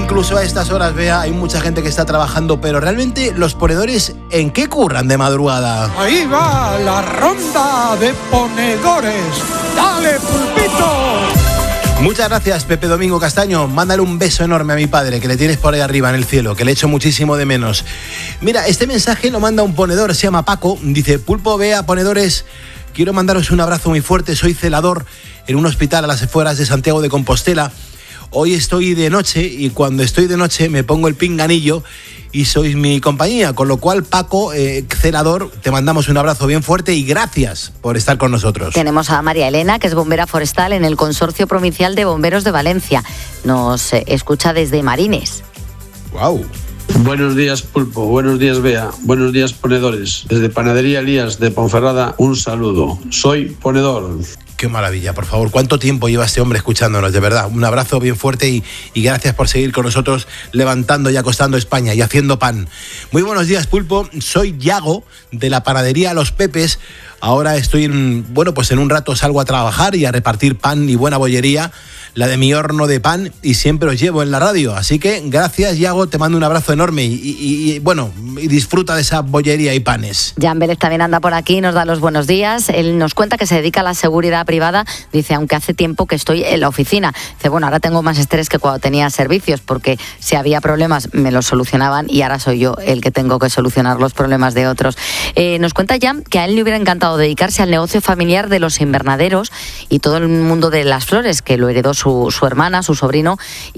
Incluso a estas horas, Bea, hay mucha gente que está trabajando, pero realmente los ponedores, ¿en qué curran de madrugada? Ahí va la ronda de ponedores. ¡Dale, pulpito! Muchas gracias, Pepe Domingo Castaño. Mándale un beso enorme a mi padre, que le tienes por ahí arriba en el cielo, que le echo muchísimo de menos. Mira, este mensaje lo manda un ponedor, se llama Paco. Dice: Pulpo, Bea, ponedores, quiero mandaros un abrazo muy fuerte. Soy celador en un hospital a las afueras de Santiago de Compostela. Hoy estoy de noche y cuando estoy de noche me pongo el pinganillo y sois mi compañía. Con lo cual, Paco, celador, te mandamos un abrazo bien fuerte y gracias por estar con nosotros. Tenemos a María Elena, que es bombera forestal en el Consorcio Provincial de Bomberos de Valencia. Nos escucha desde Marines. ¡Guau! Buenos días, Pulpo. Buenos días, Bea. Buenos días, ponedores. Desde Panadería Elías de Ponferrada, un saludo. Soy ponedor. Qué maravilla, por favor. ¿Cuánto tiempo lleva este hombre escuchándonos? De verdad, un abrazo bien fuerte y gracias por seguir con nosotros levantando y acostando España y haciendo pan. Muy buenos días, Pulpo. Soy Yago, de la panadería Los Pepes. Ahora estoy en un rato salgo a trabajar y a repartir pan y buena bollería, la de mi horno de pan, y siempre os llevo en la radio. Así que gracias, Yago, te mando un abrazo enorme y disfruta de esa bollería y panes. Jan Vélez también anda por aquí, nos da los buenos días. Él nos cuenta que se dedica a la seguridad privada. Dice, aunque hace tiempo que estoy en la oficina. Dice, bueno, ahora tengo más estrés que cuando tenía servicios, porque si había problemas me los solucionaban y ahora soy yo el que tengo que solucionar los problemas de otros. Nos cuenta Jan que a él le hubiera encantado dedicarse al negocio familiar de los invernaderos y todo el mundo de las flores, que lo heredó su hermana, su sobrino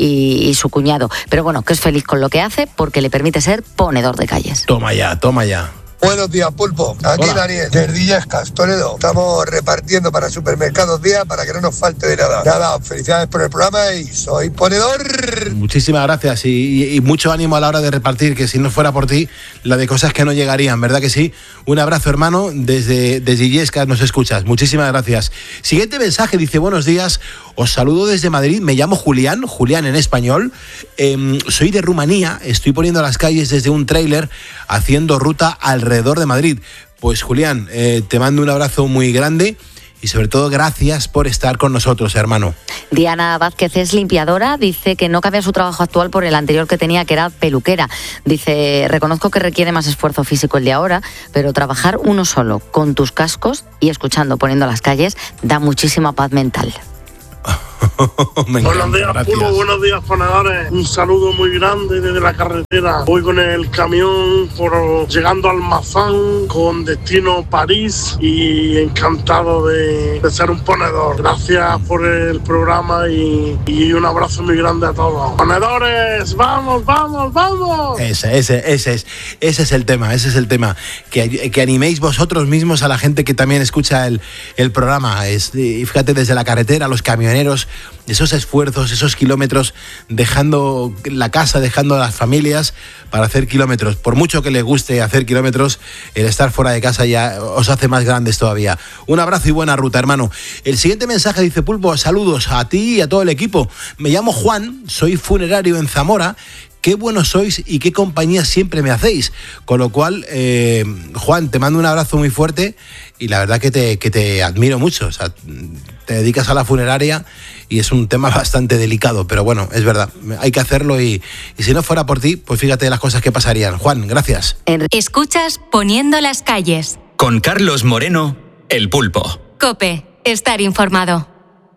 y su cuñado. Pero bueno, que es feliz con lo que hace porque le permite ser ponedor de calles. Toma ya, toma ya. Buenos días, Pulpo. Aquí Daniel, desde Illescas, Toledo. Estamos repartiendo para Supermercados Día para que no nos falte de nada. Nada, felicidades por el programa y soy ponedor. Muchísimas gracias y mucho ánimo a la hora de repartir, que si no fuera por ti, la de cosas que no llegarían, ¿verdad que sí? Un abrazo, hermano, desde Illescas nos escuchas. Muchísimas gracias. Siguiente mensaje, dice, buenos días, os saludo desde Madrid, me llamo Julián en español, soy de Rumanía, estoy poniendo las calles desde un tráiler haciendo ruta alrededor de Madrid. Pues Julián, te mando un abrazo muy grande y sobre todo gracias por estar con nosotros, hermano. Diana Vázquez es limpiadora, dice que no cambia su trabajo actual por el anterior que tenía, que era peluquera. Dice, reconozco que requiere más esfuerzo físico el de ahora, pero trabajar uno solo, con tus cascos y escuchando, poniendo las calles, da muchísima paz mental. Buenos días, Pulpo, buenos días, ponedores. Un saludo muy grande desde la carretera. Voy con el camión llegando al Mazán con destino París y encantado de ser un ponedor. Gracias por el programa y un abrazo muy grande a todos. Ponedores, vamos, vamos, vamos. Ese es el tema, que animéis vosotros mismos a la gente que también escucha el programa. Fíjate, desde la carretera, los camioneros, esos esfuerzos, esos kilómetros, dejando la casa, dejando a las familias para hacer kilómetros. Por mucho que les guste hacer kilómetros, el estar fuera de casa ya os hace más grandes todavía. Un abrazo y buena ruta, hermano. El siguiente mensaje dice, Pulpo, saludos a ti y a todo el equipo. Me llamo Juan, soy funerario en Zamora. Qué buenos sois y qué compañía siempre me hacéis. Con lo cual, Juan, te mando un abrazo muy fuerte y la verdad que te admiro mucho. O sea, te dedicas a la funeraria y es un tema bastante delicado, pero bueno, es verdad, hay que hacerlo y si no fuera por ti, pues fíjate las cosas que pasarían. Juan, gracias. Escuchas Poniendo las calles. Con Carlos Moreno, El Pulpo. COPE, estar informado.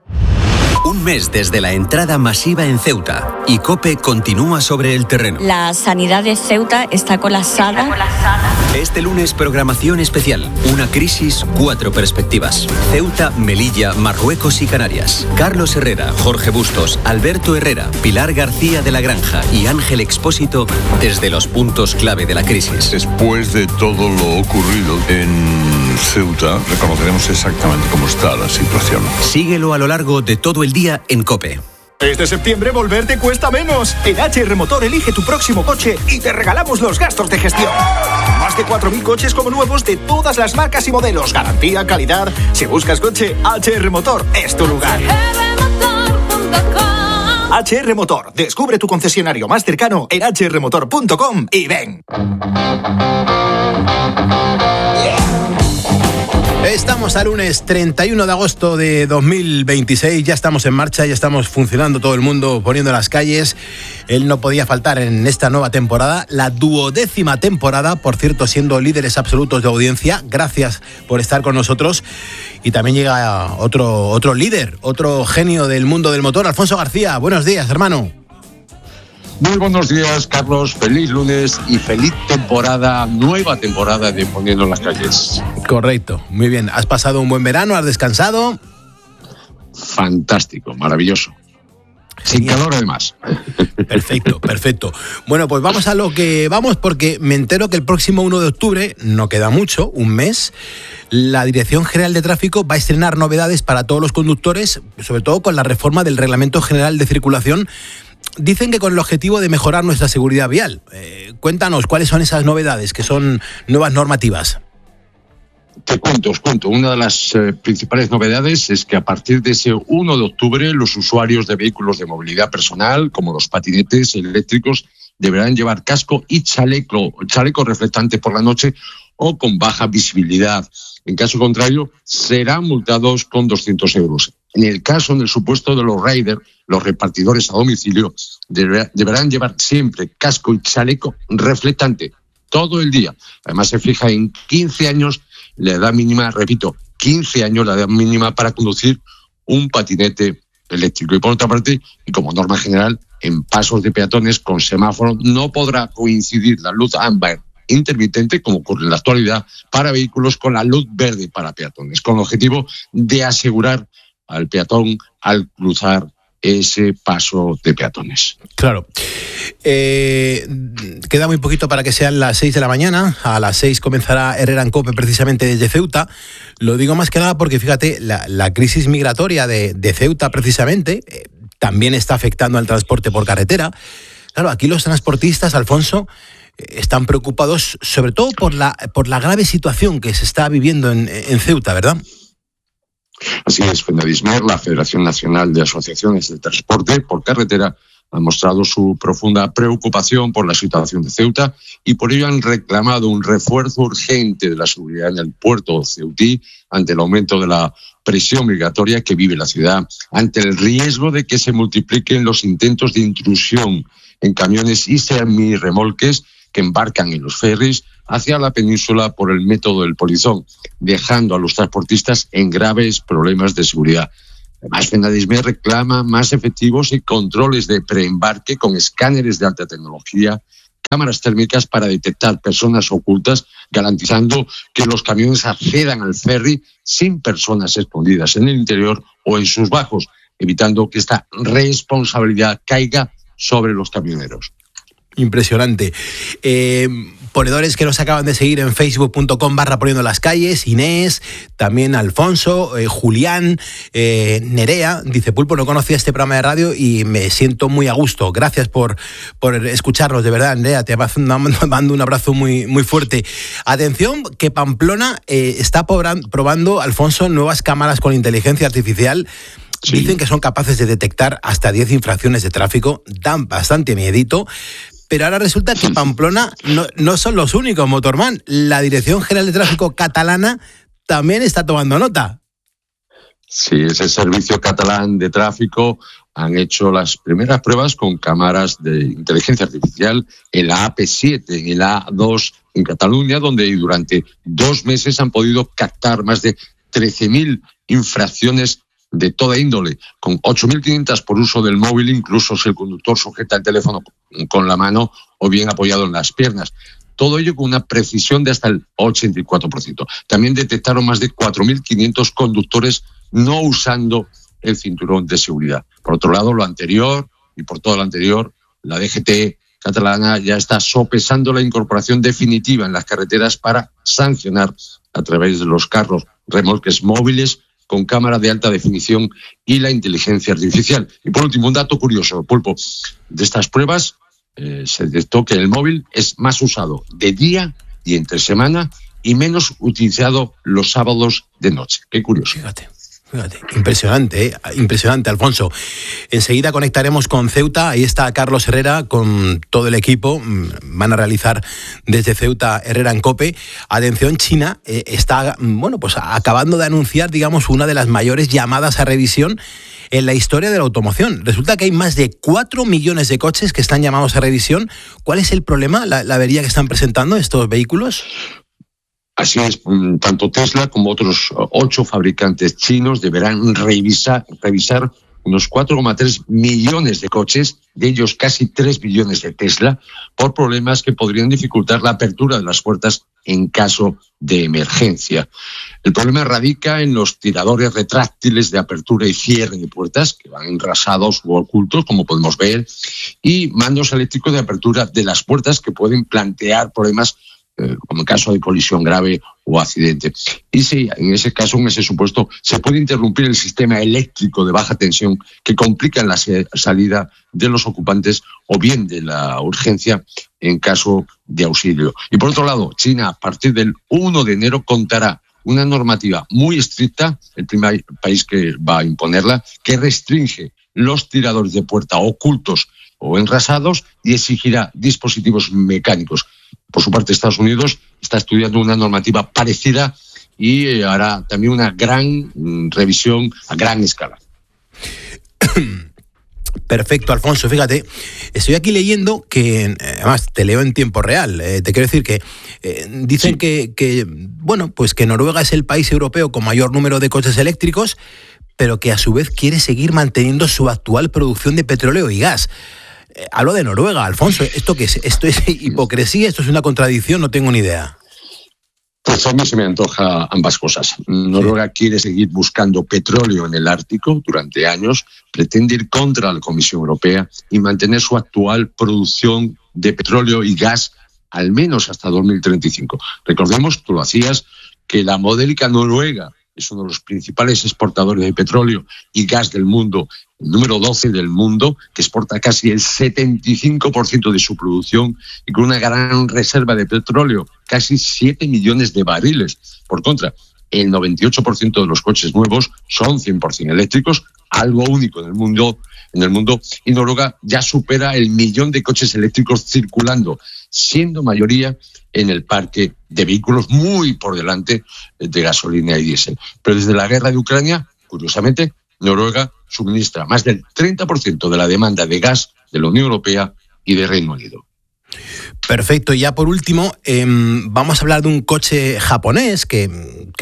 Un mes desde la entrada masiva en Ceuta y COPE continúa sobre el terreno. La sanidad de Ceuta está colapsada. Este lunes, programación especial. Una crisis, 4 perspectivas. Ceuta, Melilla, Marruecos y Canarias. Carlos Herrera, Jorge Bustos, Alberto Herrera, Pilar García de la Granja y Ángel Expósito desde los puntos clave de la crisis. Después de todo lo ocurrido en Ceuta, reconoceremos exactamente cómo está la situación. Síguelo a lo largo de todo el día en COPE. Este septiembre volver te cuesta menos. En HR Motor elige tu próximo coche y te regalamos los gastos de gestión. Más de 4.000 coches como nuevos de todas las marcas y modelos. Garantía, calidad. Si buscas coche, HR Motor es tu lugar. HR Motor. Descubre tu concesionario más cercano en hrmotor.com y ven. Estamos al lunes 31 de agosto de 2026, ya estamos en marcha, ya estamos funcionando todo el mundo, poniendo las calles. Él no podía faltar en esta nueva temporada, la 12ª temporada, por cierto, siendo líderes absolutos de audiencia. Gracias por estar con nosotros. Y también llega otro líder, otro genio del mundo del motor, Alfonso García. Buenos días, hermano. Muy buenos días, Carlos. Feliz lunes y feliz temporada, nueva temporada de Poniendo las Calles. Correcto, muy bien. ¿Has pasado un buen verano? ¿Has descansado? Fantástico, maravilloso. Sin calor, además. Perfecto. Bueno, pues vamos a lo que vamos, porque me entero que el próximo 1 de octubre, no queda mucho, un mes, la Dirección General de Tráfico va a estrenar novedades para todos los conductores, sobre todo con la reforma del Reglamento General de Circulación. Dicen que con el objetivo de mejorar nuestra seguridad vial. Cuéntanos, ¿cuáles son esas novedades, que son nuevas normativas? Os cuento. Una de las principales novedades es que a partir de ese 1 de octubre los usuarios de vehículos de movilidad personal, como los patinetes eléctricos, deberán llevar casco y chaleco reflectante por la noche o con baja visibilidad. En caso contrario, serán multados con 200 euros. En el supuesto de los riders, los repartidores a domicilio deberán llevar siempre casco y chaleco reflectante todo el día. Además, se fija en 15 años la edad mínima, repito, 15 años la edad mínima para conducir un patinete eléctrico. Y por otra parte, y como norma general, en pasos de peatones con semáforo no podrá coincidir la luz ámbar intermitente, como ocurre en la actualidad, para vehículos con la luz verde para peatones, con el objetivo de asegurar al peatón al cruzar ese paso de peatones. Claro. Queda muy poquito para que sean las 6 de la mañana. A las 6 comenzará Herrera en Cope, precisamente desde Ceuta. Lo digo más que nada porque, fíjate, la crisis migratoria de Ceuta, precisamente, también está afectando al transporte por carretera. Claro, aquí los transportistas, Alfonso, están preocupados sobre todo por la grave situación que se está viviendo en Ceuta, ¿verdad? Así es, FENADISMER, la Federación Nacional de Asociaciones de Transporte por Carretera, ha mostrado su profunda preocupación por la situación de Ceuta y por ello han reclamado un refuerzo urgente de la seguridad en el puerto ceutí ante el aumento de la presión migratoria que vive la ciudad, ante el riesgo de que se multipliquen los intentos de intrusión en camiones y semirremolques que embarcan en los ferries hacia la península por el método del polizón, dejando a los transportistas en graves problemas de seguridad. Además, FENADISMER reclama más efectivos y controles de preembarque con escáneres de alta tecnología, cámaras térmicas para detectar personas ocultas, garantizando que los camiones accedan al ferry sin personas escondidas en el interior o en sus bajos, evitando que esta responsabilidad caiga sobre los camioneros. Impresionante. Ponedores que nos acaban de seguir en facebook.com/poniendo las calles, Inés, también Alfonso, Julián, Nerea, dice: Pulpo, no conocía este programa de radio y me siento muy a gusto. Gracias por escucharnos, de verdad, Nerea, te mando un abrazo muy, muy fuerte. Atención, que Pamplona está probando, Alfonso, nuevas cámaras con inteligencia artificial. Sí. Dicen que son capaces de detectar hasta 10 infracciones de tráfico, dan bastante miedito. Pero ahora resulta que Pamplona no son los únicos, Motorman. La Dirección General de Tráfico catalana también está tomando nota. Sí, ese servicio catalán de tráfico han hecho las primeras pruebas con cámaras de inteligencia artificial en la AP7, en la A2 en Cataluña, donde durante 2 meses han podido captar más de 13.000 infracciones de toda índole, con 8.500 por uso del móvil, incluso si el conductor sujeta el teléfono con la mano o bien apoyado en las piernas. Todo ello con una precisión de hasta el 84%. También detectaron más de 4.500 conductores no usando el cinturón de seguridad. Por otro lado, lo anterior, y por todo lo anterior, la DGT catalana ya está sopesando la incorporación definitiva en las carreteras para sancionar a través de los carros remolques móviles con cámara de alta definición y la inteligencia artificial. Y por último, un dato curioso, Pulpo. De estas pruebas se detectó que el móvil es más usado de día y entre semana y menos utilizado los sábados de noche. Qué curioso. Fíjate, impresionante, Alfonso. Enseguida conectaremos con Ceuta, ahí está Carlos Herrera con todo el equipo, van a realizar desde Ceuta Herrera en COPE. Atención, China está, pues acabando de anunciar, digamos, una de las mayores llamadas a revisión en la historia de la automoción. Resulta que hay más de 4 millones de coches que están llamados a revisión. ¿Cuál es el problema, la avería que están presentando estos vehículos? Así es, tanto Tesla como otros 8 fabricantes chinos deberán revisar unos 4,3 millones de coches, de ellos casi 3 millones de Tesla, por problemas que podrían dificultar la apertura de las puertas en caso de emergencia. El problema radica en los tiradores retráctiles de apertura y cierre de puertas, que van enrasados o ocultos, como podemos ver, y mandos eléctricos de apertura de las puertas que pueden plantear problemas como en caso de colisión grave o accidente. Y sí, en ese caso, en ese supuesto, se puede interrumpir el sistema eléctrico de baja tensión que complica la salida de los ocupantes o bien de la urgencia en caso de auxilio. Y por otro lado, China, a partir del 1 de enero, contará una normativa muy estricta, el primer país que va a imponerla, que restringe los tiradores de puerta ocultos o enrasados y exigirá dispositivos mecánicos. Por su parte, Estados Unidos está estudiando una normativa parecida y hará también una gran revisión a gran escala. Perfecto, Alfonso. Fíjate, estoy aquí leyendo que, además te leo en tiempo real, te quiero decir que dicen que Noruega es el país europeo con mayor número de coches eléctricos, pero que a su vez quiere seguir manteniendo su actual producción de petróleo y gas. Hablo de Noruega, Alfonso. ¿Esto qué es? ¿Esto es hipocresía? ¿Esto es una contradicción? No tengo ni idea. Pues a mí se me antoja ambas cosas. Noruega quiere seguir buscando petróleo en el Ártico durante años, pretende ir contra la Comisión Europea y mantener su actual producción de petróleo y gas al menos hasta 2035. Recordemos, tú lo hacías, que la modélica Noruega es uno de los principales exportadores de petróleo y gas del mundo, el número 12 del mundo, que exporta casi el 75% de su producción y con una gran reserva de petróleo, casi 7 millones de barriles. Por contra, el 98% de los coches nuevos son 100% eléctricos, algo único en el mundo, y Noruega ya supera el 1 millón de coches eléctricos circulando, siendo mayoría en el parque de vehículos muy por delante de gasolina y diésel. Pero desde la guerra de Ucrania, curiosamente, Noruega suministra más del 30% de la demanda de gas de la Unión Europea y de Reino Unido. Perfecto. Y ya por último, vamos a hablar de un coche japonés que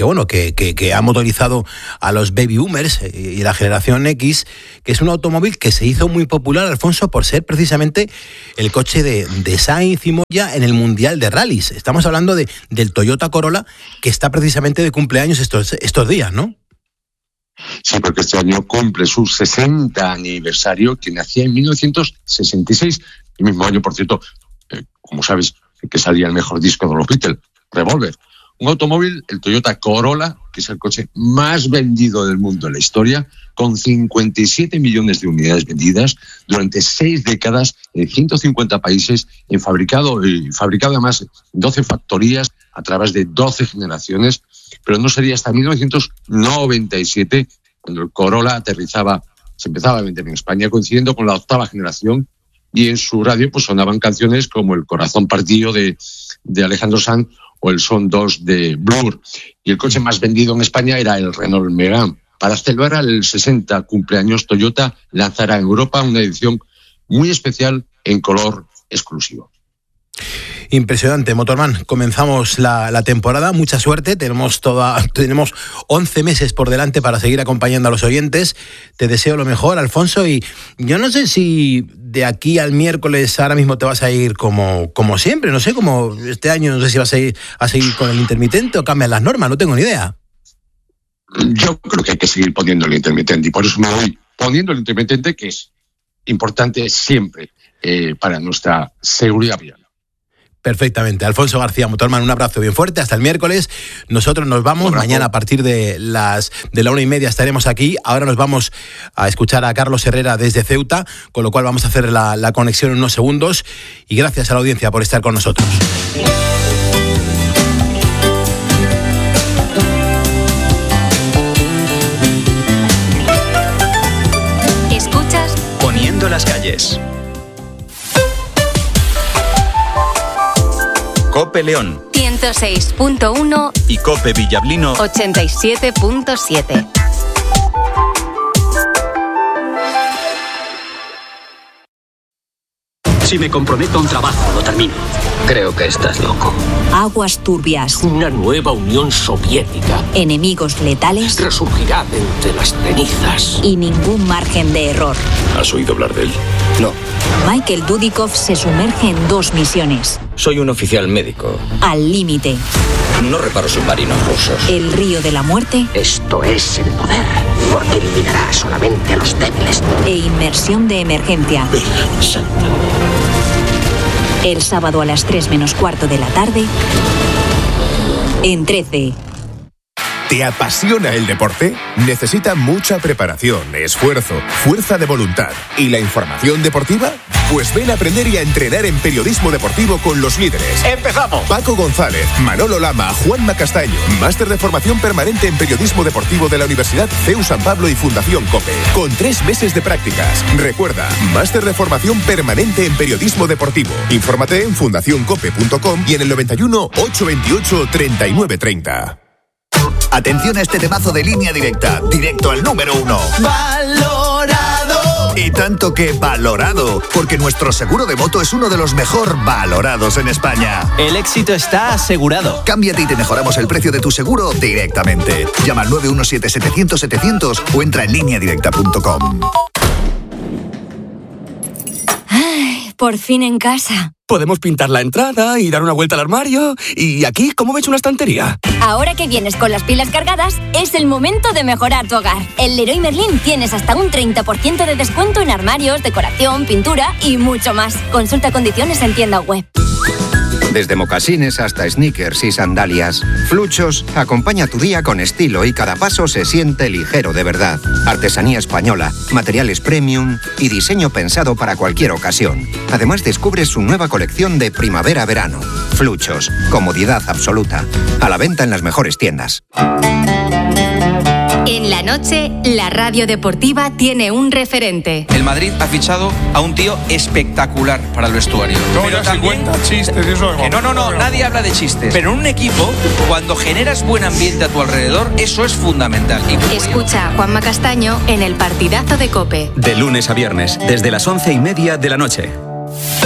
ha motorizado a los baby boomers y la generación X, que es un automóvil que se hizo muy popular, Alfonso, por ser precisamente el coche de Sainz y Moya en el Mundial de Rallys. Estamos hablando del Toyota Corolla, que está precisamente de cumpleaños estos días, ¿no? Sí, porque este año cumple su 60 aniversario, que nacía en 1966, el mismo año, por cierto, como sabes, que salía el mejor disco de los Beatles, Revolver. Un automóvil, el Toyota Corolla, que es el coche más vendido del mundo en la historia, con 57 millones de unidades vendidas durante 6 décadas en 150 países, fabricado además en 12 factorías a través de 12 generaciones, pero no sería hasta 1997 cuando el Corolla se empezaba a vender en España, coincidiendo con la 8ª generación, y en su radio pues sonaban canciones como El corazón partido de Alejandro Sanz o El son 2 de Blur. Y el coche más vendido en España era el Renault Megane. Para celebrar el 60 cumpleaños, Toyota lanzará en Europa una edición muy especial en color exclusivo. Impresionante, Motorman. Comenzamos la temporada, mucha suerte, tenemos 11 meses por delante para seguir acompañando a los oyentes. Te deseo lo mejor, Alfonso, y yo no sé si de aquí al miércoles ahora mismo te vas a ir como siempre, no sé, como este año, no sé si vas a seguir con el intermitente o cambian las normas, no tengo ni idea. Yo creo que hay que seguir poniendo el intermitente y por eso me voy poniendo el intermitente, que es importante siempre para nuestra seguridad vial. Perfectamente. Alfonso García, Motorman, un abrazo bien fuerte. Hasta el miércoles. Nosotros nos vamos. Mañana a partir de la 1:30 estaremos aquí. Ahora nos vamos a escuchar a Carlos Herrera desde Ceuta, con lo cual vamos a hacer la conexión en unos segundos. Y gracias a la audiencia por estar con nosotros. calles. Cope León 106.1 y Cope Villablino 87.7. Si me comprometo a un trabajo, lo termino. Creo que estás loco. Aguas turbias. Una nueva Unión Soviética. Enemigos letales. Resurgirá de entre las cenizas. Y ningún margen de error. ¿Has oído hablar de él? No. Michael Dudikoff se sumerge en 2 misiones. Soy un oficial médico. Al límite. No reparo submarinos rusos. El río de la muerte. Esto es el poder. Porque eliminará solamente a los débiles. E inmersión de emergencia. Virgen Santa. El sábado a las 3 menos cuarto de la tarde. En 13. ¿Te apasiona el deporte? Necesita mucha preparación, esfuerzo, fuerza de voluntad. ¿Y la información deportiva? Pues ven a aprender y a entrenar en periodismo deportivo con los líderes. ¡Empezamos! Paco González, Manolo Lama, Juanma Castaño. Máster de formación permanente en periodismo deportivo de la Universidad CEU San Pablo y Fundación COPE. Con 3 meses de prácticas. Recuerda, máster de formación permanente en periodismo deportivo. Infórmate en fundacioncope.com y en el 91 828 3930. Atención a este temazo de Línea Directa, directo al número 1. ¡Valorado! Y tanto que valorado, porque nuestro seguro de moto es uno de los mejor valorados en España. El éxito está asegurado. Cámbiate y te mejoramos el precio de tu seguro directamente. Llama al 917-700-700 o entra en lineadirecta.com. Ay, por fin en casa. Podemos pintar la entrada y dar una vuelta al armario. ¿Y aquí cómo ves una estantería? Ahora que vienes con las pilas cargadas, es el momento de mejorar tu hogar. En Leroy Merlin tienes hasta un 30% de descuento en armarios, decoración, pintura y mucho más. Consulta condiciones en tienda web. Desde mocasines hasta sneakers y sandalias, Fluchos acompaña tu día con estilo y cada paso se siente ligero de verdad. Artesanía española, materiales premium y diseño pensado para cualquier ocasión. Además descubres su nueva colección de primavera-verano. Fluchos, comodidad absoluta. A la venta en las mejores tiendas. En la noche, la radio deportiva tiene un referente. El Madrid ha fichado a un tío espectacular para el vestuario. Pero también, chistes, eso es no, nadie habla de chistes. Pero en un equipo, cuando generas buen ambiente a tu alrededor, eso es fundamental. Escucha a Juanma Castaño en el partidazo de COPE. De lunes a viernes, desde las 11:30 de la noche.